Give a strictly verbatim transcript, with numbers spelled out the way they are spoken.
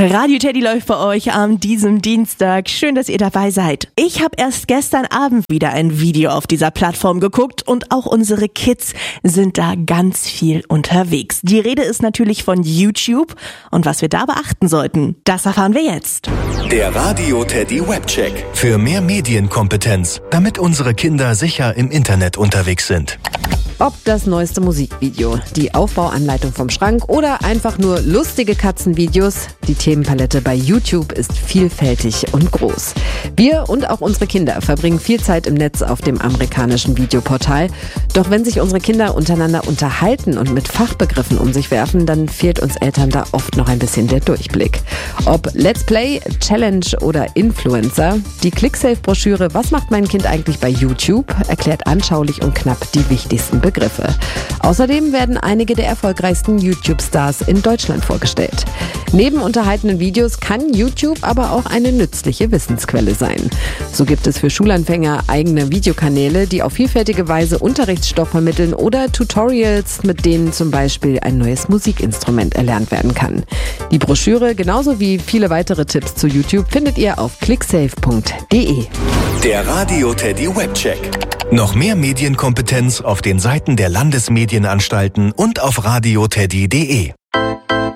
Radio Teddy läuft bei euch am diesem Dienstag. Schön, dass ihr dabei seid. Ich habe erst gestern Abend wieder ein Video auf dieser Plattform geguckt und auch unsere Kids sind da ganz viel unterwegs. Die Rede ist natürlich von YouTube und was wir da beachten sollten, das erfahren wir jetzt. Der Radio Teddy Webcheck. Für mehr Medienkompetenz, damit unsere Kinder sicher im Internet unterwegs sind. Ob das neueste Musikvideo, die Aufbauanleitung vom Schrank oder einfach nur lustige Katzenvideos, die Themenpalette bei YouTube ist vielfältig und groß. Wir und auch unsere Kinder verbringen viel Zeit im Netz auf dem amerikanischen Videoportal. Doch wenn sich unsere Kinder untereinander unterhalten und mit Fachbegriffen um sich werfen, dann fehlt uns Eltern da oft noch ein bisschen der Durchblick. Ob Let's Play, Challenge oder Influencer, die ClickSafe-Broschüre "Was macht mein Kind eigentlich bei YouTube?" erklärt anschaulich und knapp die wichtigsten Begriffe. Außerdem werden einige der erfolgreichsten YouTube-Stars in Deutschland vorgestellt. Neben unterhaltenden Videos kann YouTube aber auch eine nützliche Wissensquelle sein. So gibt es für Schulanfänger eigene Videokanäle, die auf vielfältige Weise Unterrichtsstoff vermitteln oder Tutorials, mit denen zum Beispiel ein neues Musikinstrument erlernt werden kann. Die Broschüre, genauso wie viele weitere Tipps zu YouTube, findet ihr auf clicksafe punkt de. Der Radio Teddy Webcheck. Noch mehr Medienkompetenz auf den Seiten der Landesmedienanstalten und auf radioteddy punkt de.